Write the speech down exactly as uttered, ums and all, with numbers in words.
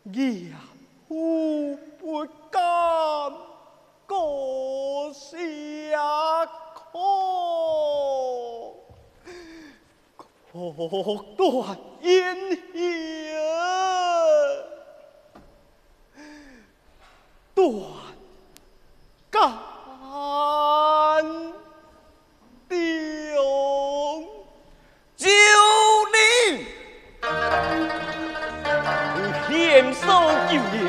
也无不敢过下可可断烟叶，断干丢。 救你！ 献首救你。